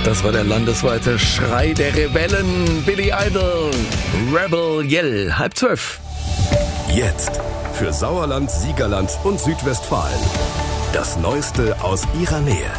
Das war der landesweite Schrei der Rebellen. Billy Idol, Rebel Yell, 11:30. Jetzt für Sauerland, Siegerland und Südwestfalen. Das Neueste aus ihrer Nähe.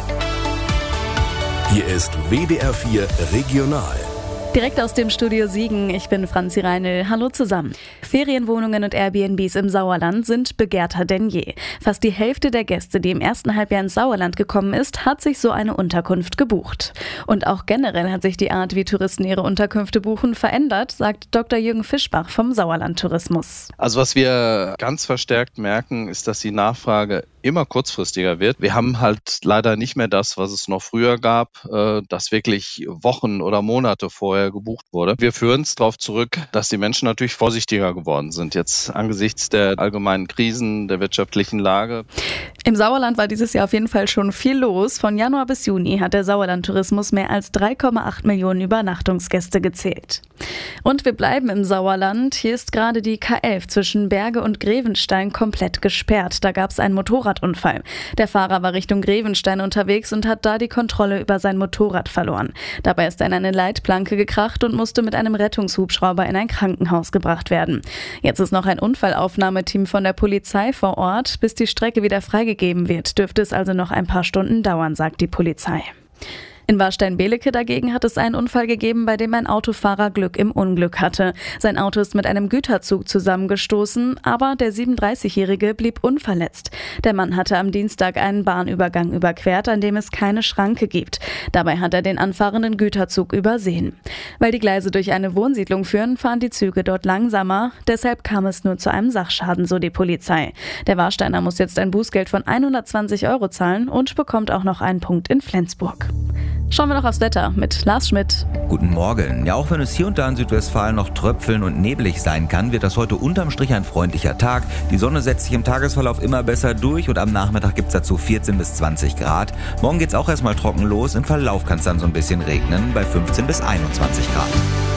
Hier ist WDR 4 Regional. Direkt aus dem Studio Siegen, ich bin Franzi Reinl. Hallo zusammen. Ferienwohnungen und Airbnbs im Sauerland sind begehrter denn je. Fast die Hälfte der Gäste, die im ersten Halbjahr ins Sauerland gekommen ist, hat sich so eine Unterkunft gebucht. Und auch generell hat sich die Art, wie Touristen ihre Unterkünfte buchen, verändert, sagt Dr. Jürgen Fischbach vom Sauerland Tourismus. Also was wir ganz verstärkt merken, ist, dass die Nachfrage immer kurzfristiger wird. Wir haben halt leider nicht mehr das, was es noch früher gab, das wirklich Wochen oder Monate vorher gebucht wurde. Wir führen es darauf zurück, dass die Menschen natürlich vorsichtiger geworden sind, jetzt angesichts der allgemeinen Krisen, der wirtschaftlichen Lage. Im Sauerland war dieses Jahr auf jeden Fall schon viel los. Von Januar bis Juni hat der Sauerland-Tourismus mehr als 3,8 Millionen Übernachtungsgäste gezählt. Und wir bleiben im Sauerland. Hier ist gerade die K11 zwischen Berge und Grevenstein komplett gesperrt. Da gab es einen Motorradunfall. Der Fahrer war Richtung Grevenstein unterwegs und hat da die Kontrolle über sein Motorrad verloren. Dabei ist er in eine Leitplanke gekracht und musste mit einem Rettungshubschrauber in ein Krankenhaus gebracht werden. Jetzt ist noch ein Unfallaufnahmeteam von der Polizei vor Ort. Bis die Strecke wieder freigegeben wird, dürfte es also noch ein paar Stunden dauern, sagt die Polizei. In Warstein-Belecke dagegen hat es einen Unfall gegeben, bei dem ein Autofahrer Glück im Unglück hatte. Sein Auto ist mit einem Güterzug zusammengestoßen, aber der 37-Jährige blieb unverletzt. Der Mann hatte am Dienstag einen Bahnübergang überquert, an dem es keine Schranke gibt. Dabei hat er den anfahrenden Güterzug übersehen. Weil die Gleise durch eine Wohnsiedlung führen, fahren die Züge dort langsamer. Deshalb kam es nur zu einem Sachschaden, so die Polizei. Der Warsteiner muss jetzt ein Bußgeld von 120 € zahlen und bekommt auch noch einen Punkt in Flensburg. Schauen wir noch aufs Wetter mit Lars Schmidt. Guten Morgen. Ja, auch wenn es hier und da in Südwestfalen noch tröpfeln und neblig sein kann, wird das heute unterm Strich ein freundlicher Tag. Die Sonne setzt sich im Tagesverlauf immer besser durch und am Nachmittag gibt es dazu 14 bis 20 Grad. Morgen geht es auch erstmal trocken los. Im Verlauf kann es dann so ein bisschen regnen bei 15 bis 21 Grad.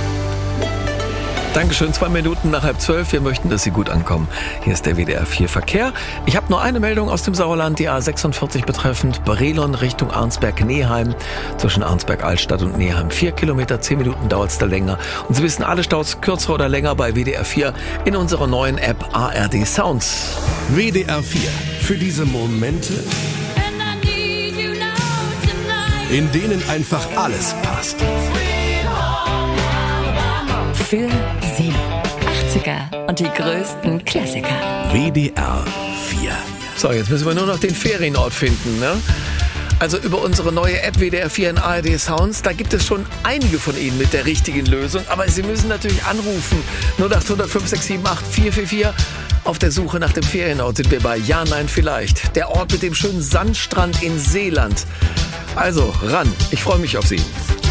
Dankeschön, 2 Minuten nach 11:30. Wir möchten, dass Sie gut ankommen. Hier ist der WDR 4 Verkehr. Ich habe nur eine Meldung aus dem Sauerland, die A46 betreffend Brilon Richtung Arnsberg-Neheim. Zwischen Arnsberg-Altstadt und Neheim 4 Kilometer, 10 Minuten dauert es da länger. Und Sie wissen alle Staus kürzer oder länger bei WDR 4 in unserer neuen App ARD Sounds. WDR 4 für diese Momente, in denen einfach alles passt. Für Sie. 80er und die größten Klassiker. WDR 4. So, jetzt müssen wir nur noch den Ferienort finden, ne? Also über unsere neue App WDR 4 in ARD Sounds, da gibt es schon einige von Ihnen mit der richtigen Lösung. Aber Sie müssen natürlich anrufen. 0800 567 8444. Auf der Suche nach dem Ferienort sind wir bei Ja, Nein, Vielleicht. Der Ort mit dem schönen Sandstrand in Seeland. Also ran, ich freue mich auf Sie.